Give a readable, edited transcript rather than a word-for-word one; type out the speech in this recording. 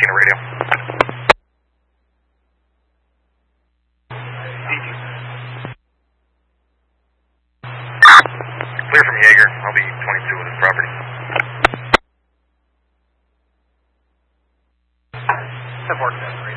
Tina radio. Clear from Jaeger. I'll be 22 with his property. Have worked that.